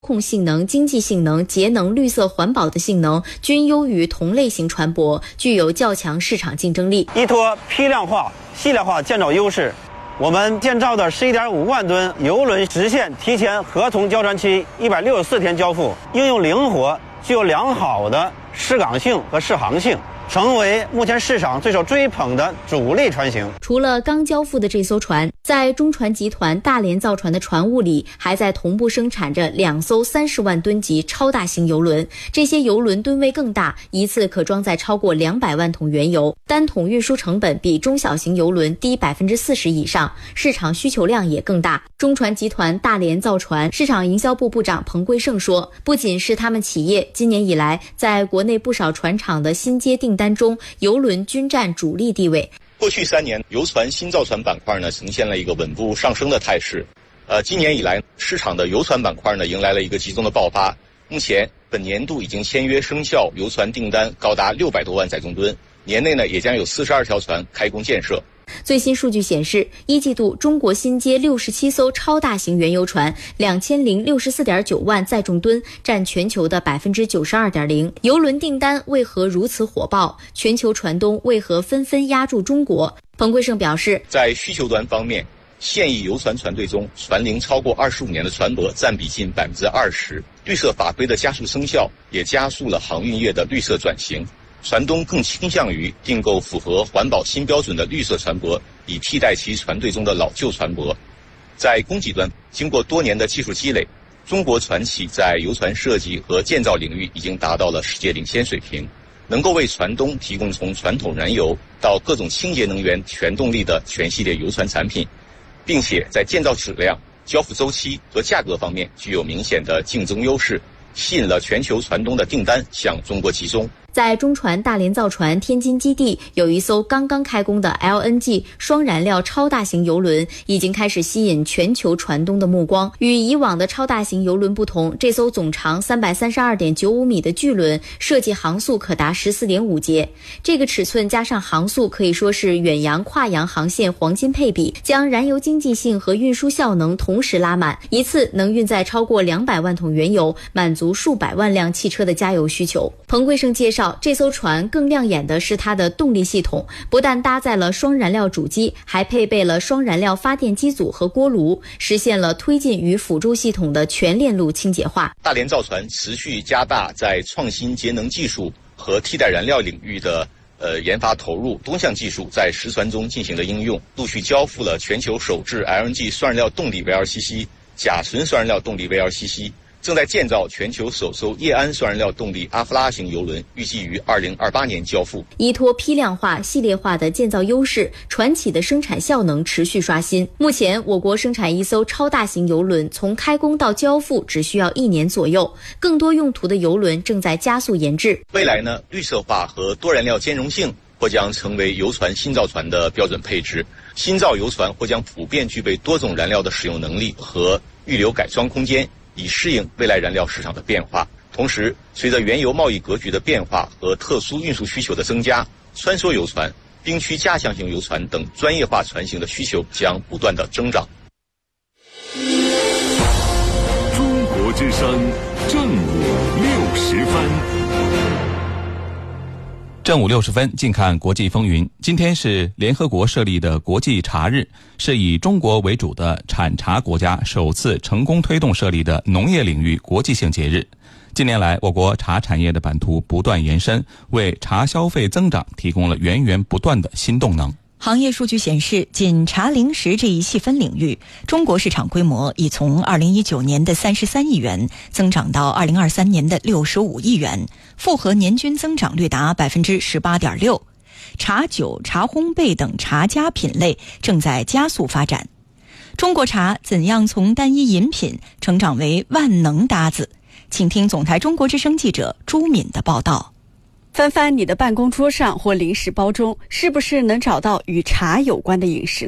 控性能、经济性能、节能、绿色环保的性能均优于同类型船舶，具有较强市场竞争力。 依托批量化、系列化建造优势，我们建造的11.5万吨邮轮实现提前合同交船期164天交付，应用灵活，具有良好的适港性和适航性，成为目前市场最受追捧的主力船型。 除了刚交付的这艘船，在中船集团大连造船的船坞里，还在同步生产着2艘30万吨级超大型邮轮。这些邮轮吨位更大，一次可装载超过200万桶原油，单桶运输成本比中小型邮轮低40%以上，市场需求量也更大。中船集团大连造船市场营销部部长彭贵胜说，不仅是他们企业，今年以来，在国内不少船厂的新接订单中，邮轮均占主力地位。 过去3年，邮船新造船板块呢呈现了一个稳步上升的态势。今年以来，市场的邮船板块呢迎来了一个集中的爆发。目前，本年度已经签约生效邮船订单高达600多万载重吨，年内呢也将有42条船开工建设。 最新数据显示，1季度中国新接67艘超大型原油船，2064.9万载重吨，占全球的92.0%。邮轮订单为何如此火爆？全球船东为何纷纷压住中国？彭贵胜表示， 在需求端方面，现役游船船队中，船龄超过25年的船舶占比近20%。绿色法规的加速生效，也加速了航运业的绿色转型。船东更倾向于订购符合环保新标准的绿色船舶，以替代其船队中的老旧船舶。在供给端，经过多年的技术积累，中国船企在游船设计和建造领域已经达到了世界领先水平，能够为船东提供从传统燃油到各种清洁能源全动力的全系列游船产品，并且在建造质量、交付周期和价格方面具有明显的竞争优势，吸引了全球船东的订单向中国集中。 在中船大连造船天津基地，有一艘刚刚开工的 LNG 双燃料超大型邮轮，已经开始吸引全球船东的目光。与以往的超大型邮轮不同，这艘总长332.95米的巨轮设计航速可达14.5节，这个尺寸加上航速可以说是远洋跨洋航线黄金配比，将燃油经济性和运输效能同时拉满，一次能运载超过200万桶原油，满足数百万辆汽车的加油需求。彭贵胜介绍，这艘船更亮眼的是它的动力系统，不但搭载了双燃料主机，还配备了双燃料发电机组和锅炉，实现了推进与辅助系统的全链路清洁化。 大连造船持续加大在创新节能技术和替代燃料领域的研发投入，多项技术在实船中进行了应用，陆续交付了全球首支 LNG 双燃料动力 VLCC、甲醇双燃料动力 VLCC。正在建造全球首艘液氨双燃料动力阿弗拉型邮轮，预计于2028年交付。 依托批量化、系列化的建造优势，船企的生产效能持续刷新。目前，我国生产一艘超大型邮轮，从开工到交付只需要1年左右。更多用途的邮轮正在加速研制。 未来呢，绿色化和多燃料兼容性或将成为游船新造船的标准配置。新造游船或将普遍具备多种燃料的使用能力和预留改装空间，以适应未来燃料市场的变化。同时，随着原油贸易格局的变化和特殊运输需求的增加，穿梭游船、冰区加强型游船等专业化船型的需求将不断的增长。 中国之声正午60分。 正午60分，近看国际风云。今天是联合国设立的国际茶日，是以中国为主的产茶国家首次成功推动设立的农业领域国际性节日。近年来，我国茶产业的版图不断延伸，为茶消费增长提供了源源不断的新动能。 行业数据显示，仅茶零食这一细分领域，中国市场规模已从2019年的33亿元增长到2023年的65亿元，复合年均增长率达 18.6%。茶酒、茶烘焙等茶家品类正在加速发展。中国茶怎样从单一饮品成长为万能搭子？请听总台中国之声记者朱敏的报道。 翻翻你的办公桌上或零食包中，是不是能找到与茶有关的饮食呢？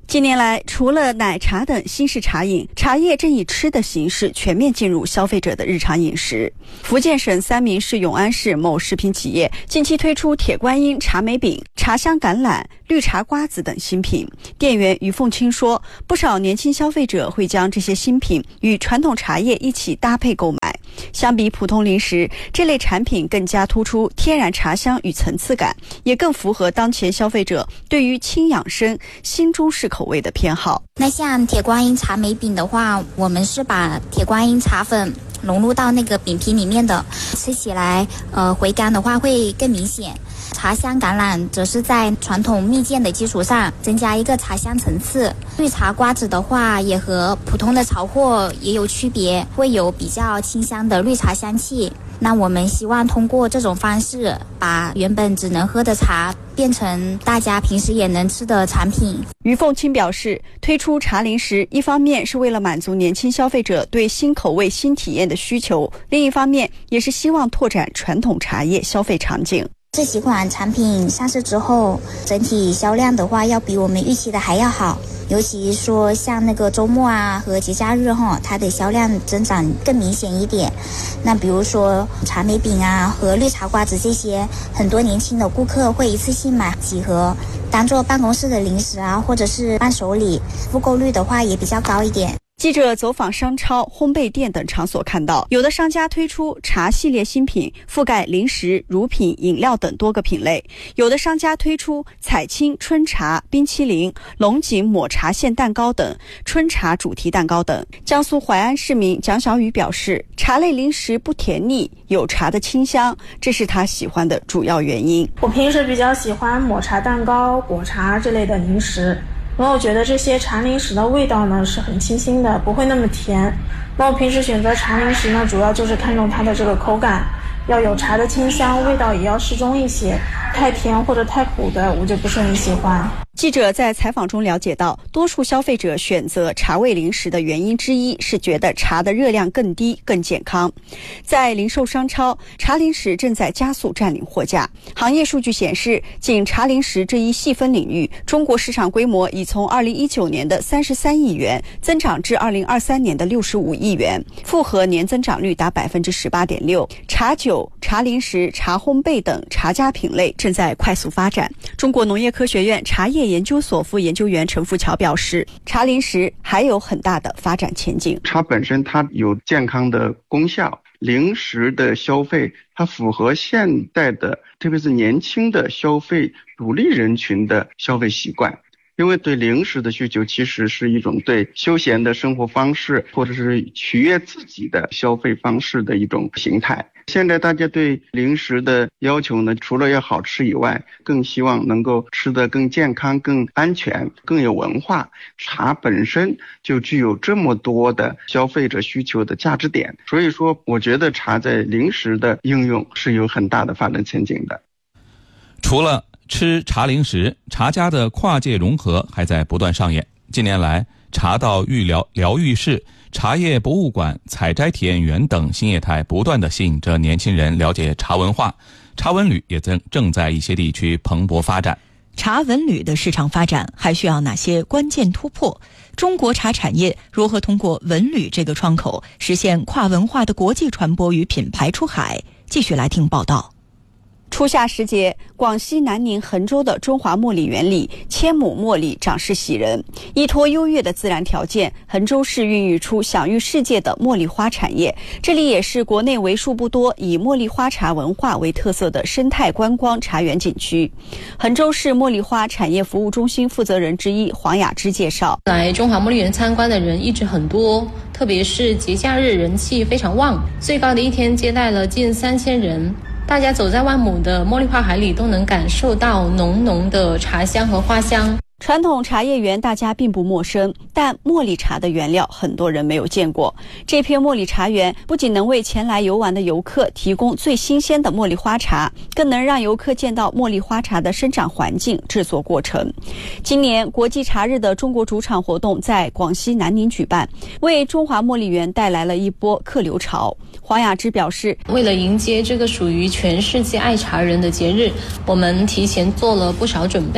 近年来，除了奶茶等新式茶饮，茶叶正以吃的形式全面进入消费者的日常饮食。福建省三明市永安市某食品企业近期推出铁观音茶梅饼、茶香橄榄、绿茶瓜子等新品。店员于凤清说，不少年轻消费者会将这些新品与传统茶叶一起搭配购买。相比普通零食，这类产品更加突出天然茶香与层次感，也更符合当前消费者对于轻养生、新中式口味的偏好。 那像铁观音茶梅饼的话，我们是把铁观音茶粉融入到那个饼皮里面的，吃起来回甘的话会更明显。茶香橄榄则是在传统蜜饯的基础上增加一个茶香层次。绿茶瓜子的话也和普通的潮货也有区别，会有比较清香的绿茶香气。那我们希望通过这种方式，把原本只能喝的茶变成大家平时也能吃的产品。 于凤清表示，推出茶零食，一方面是为了满足年轻消费者对新口味、新体验的需求，另一方面也是希望拓展传统茶叶消费场景。 这几款产品上市之后，整体销量的话要比我们预期的还要好，尤其说像那个周末啊和节假日它的销量增长更明显一点。那比如说茶梅饼啊和绿茶瓜子这些，很多年轻的顾客会一次性买几盒，当做办公室的零食啊，或者是伴手礼，复购率的话也比较高一点。 记者走访商超、烘焙店等场所看到，有的商家推出茶系列新品，覆盖零食、乳品、饮料等多个品类；有的商家推出彩青春茶、冰淇淋、龙井抹茶馅蛋糕等春茶主题蛋糕等。江苏淮安市民蒋小雨表示，茶类零食不甜腻，有茶的清香，这是他喜欢的主要原因。 我平时比较喜欢抹茶蛋糕、果茶这类的零食，因为我觉得这些茶零食的味道呢是很清新的，不会那么甜。那我平时选择茶零食呢，主要就是看重它的这个口感，要有茶的清香，味道也要适中一些，太甜或者太苦的我就不是很喜欢。 记者在采访中了解到，多数消费者选择茶味零食的原因之一是觉得茶的热量更低、更健康。在零售商超，茶零食正在加速占领货架。行业数据显示，仅茶零食这一细分领域，中国市场规模已从2019年的33亿元增长至2023年的65亿元，复合年增长率达 18.6%。茶酒、茶零食、茶烘焙等茶家品类正在快速发展。中国农业科学院茶叶研究所副研究员陈富桥表示，茶零食还有很大的发展前景。 茶本身它有健康的功效，零食的消费它符合现代的，特别是年轻的消费主力人群的消费习惯。因为对零食的需求其实是一种对休闲的生活方式或者是取悦自己的消费方式的一种形态。现在大家对零食的要求呢，除了要好吃以外，更希望能够吃得更健康、更安全、更有文化。茶本身就具有这么多的消费者需求的价值点，所以说我觉得茶在零食的应用是有很大的发展前景的。 除了吃茶零食，茶家的跨界融合还在不断上演。近年来，茶道疗愈室、茶叶博物馆、采摘体验园等新业态不断地吸引着年轻人了解茶文化，茶文旅也正在一些地区蓬勃发展。 茶文旅的市场发展还需要哪些关键突破？中国茶产业如何通过文旅这个窗口实现跨文化的国际传播与品牌出海？继续来听报道。 初夏时节，广西南宁衡州的中华茉莉园里，千亩茉莉长势喜人。依托优越的自然条件，衡州市孕育出享誉世界的茉莉花产业。这里也是国内为数不多以茉莉花茶文化为特色的生态观光茶园景区。衡州市茉莉花产业服务中心负责人之一黄雅芝介绍， 来中华茉莉园参观的人一直很多，特别是节假日人气非常旺，最高的一天接待了近3000人。大家走在万亩的茉莉花海里，都能感受到浓浓的茶香和花香。 传统茶叶园大家并不陌生，但茉莉茶的原料很多人没有见过。这片茉莉茶园不仅能为前来游玩的游客提供最新鲜的茉莉花茶，更能让游客见到茉莉花茶的生长环境、制作过程。今年国际茶日的中国主场活动在广西南宁举办，为中华茉莉园带来了一波客流潮。黄雅芝表示， 为了迎接这个属于全世界爱茶人的节日，我们提前做了不少准备，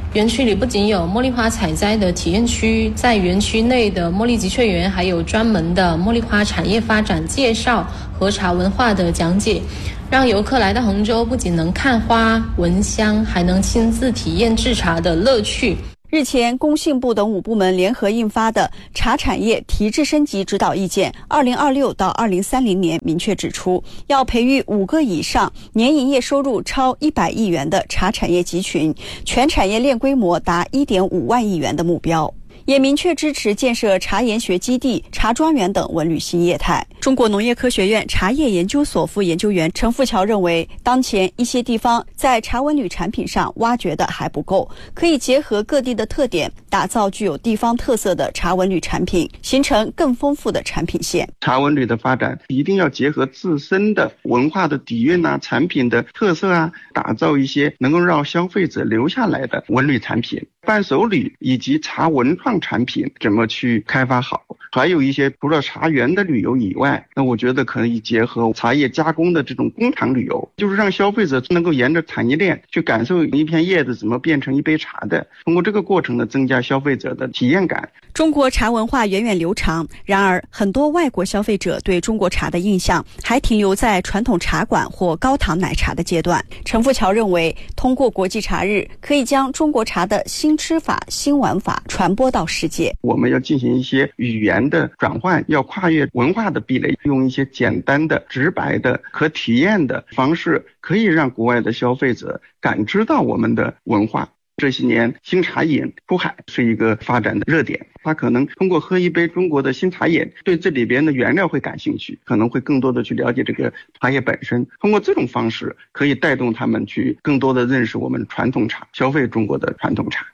园区里不仅有茉莉花采摘的体验区，在园区内的茉莉集萃园还有专门的茉莉花产业发展介绍和茶文化的讲解，让游客来到杭州不仅能看花闻香，还能亲自体验制茶的乐趣。 日前，工信部等5部门联合印发的《茶产业提质升级指导意见》2026到2030年明确指出，要培育5个以上年营业收入超100亿元的茶产业集群，全产业链规模达1.5万亿元的目标。也明确支持建设茶研学基地、茶庄园等文旅新业态。中国农业科学院茶叶研究所副研究员陈富桥认为，当前一些地方在茶文旅产品上挖掘的还不够，可以结合各地的特点，打造具有地方特色的茶文旅产品，形成更丰富的产品线。 茶文旅的发展一定要结合自身的文化的底蕴啊、产品的特色啊，打造一些能够让消费者留下来的文旅产品。伴手礼以及茶文创产品怎么去开发好，还有一些除了茶园的旅游以外，那我觉得可以结合茶叶加工的这种工厂旅游，就是让消费者能够沿着产业链去感受一片叶子怎么变成一杯茶的，通过这个过程呢，增加消费者的体验感。 中国茶文化源远流长，然而很多外国消费者对中国茶的印象还停留在传统茶馆或高糖奶茶的阶段。陈富桥认为，通过国际茶日，可以将中国茶的新吃法、新玩法传播到世界。 我们要进行一些语言的转换，要跨越文化的壁垒，用一些简单的、直白的、可体验的方式，可以让国外的消费者感知到我们的文化。这些年新茶饮出海是一个发展的热点，他可能通过喝一杯中国的新茶饮，对这里边的原料会感兴趣，可能会更多的去了解这个茶叶本身，通过这种方式可以带动他们去更多的认识我们传统茶，消费中国的传统茶。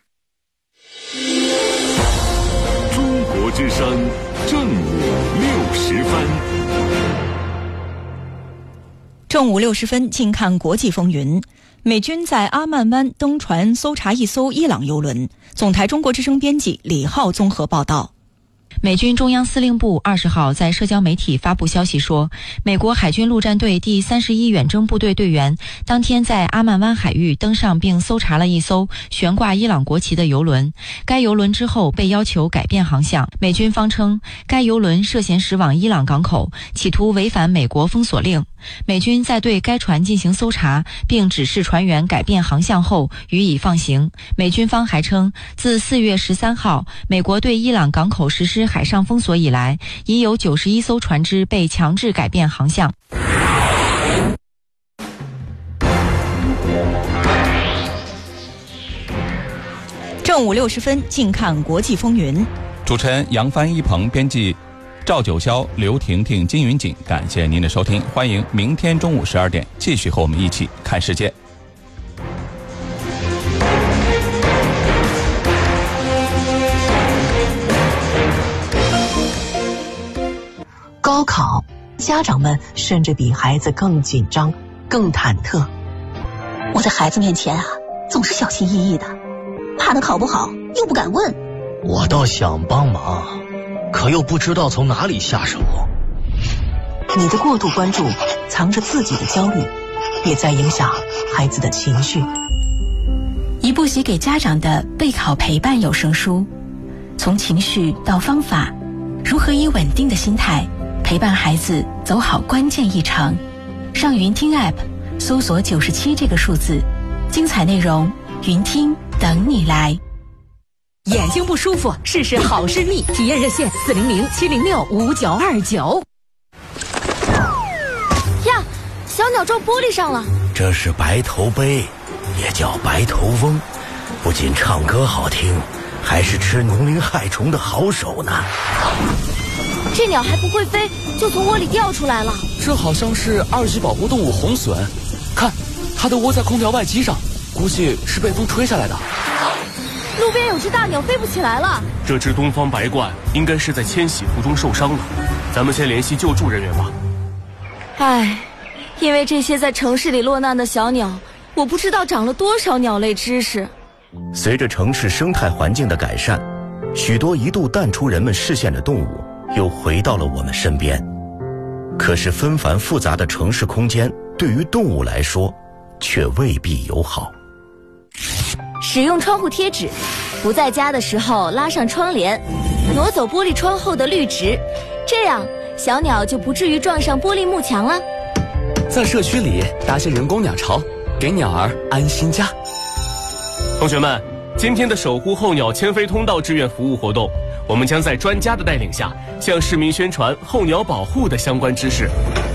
中国之声正午60分。 正午60分，近看国际风云。美军在阿曼湾登船搜查一艘伊朗油轮。总台中国之声编辑李浩综合报道。 美军中央司令部20号在社交媒体发布消息说，美国海军陆战队第31远征部队队员当天在阿曼湾海域登上并搜查了一艘悬挂伊朗国旗的油轮，该油轮之后被要求改变航向。美军方称，该油轮涉嫌驶往伊朗港口，企图违反美国封锁令。美军在对该船进行搜查，并指示船员改变航向后予以放行。美军方还称，自4月13号美国对伊朗港口实施海上封锁以来，已有91艘船只被强制改变航向。 正午60分，近看国际风云。 主持人杨帆、一鹏，编辑赵九霄、刘婷婷、金云锦，感谢您的收听，欢迎明天中午12点继续和我们一起看世界。 高考，家长们甚至比孩子更紧张、更忐忑。 我在孩子面前总是小心翼翼的，怕他考不好，又不敢问。 我倒想帮忙，可又不知道从哪里下手。 你的过度关注藏着自己的焦虑，也在影响孩子的情绪。 一部写给家长的备考陪伴有声书，从情绪到方法，如何以稳定的心态陪伴孩子走好关键一程。上云听 App 搜索97这个数字，精彩内容云听等你来。 眼睛不舒服，试试好视力，体验热线400-706-5929。 呀，小鸟撞玻璃上了。 这是白头杯，也叫白头翁，不仅唱歌好听，还是吃农林害虫的好手呢。 这鸟还不会飞，就从窝里掉出来了。 这好像是2级保护动物红隼，看，它都窝在空调外机上，估计是被风吹下来的。 路边有只大鸟飞不起来了。 这只东方白鹳应该是在迁徙途中受伤了，咱们先联系救助人员吧。 唉，因为这些在城市里落难的小鸟，我不知道长了多少鸟类知识。 随着城市生态环境的改善，许多一度淡出人们视线的动物又回到了我们身边。可是纷繁复杂的城市空间对于动物来说却未必友好。 使用窗户贴纸，不在家的时候拉上窗帘，挪走玻璃窗后的绿植，这样小鸟就不至于撞上玻璃幕墙了。 在社区里搭些人工鸟巢，给鸟儿安心家。 同学们，今天的守护候鸟迁飞通道志愿服务活动，我们将在专家的带领下，向市民宣传候鸟保护的相关知识。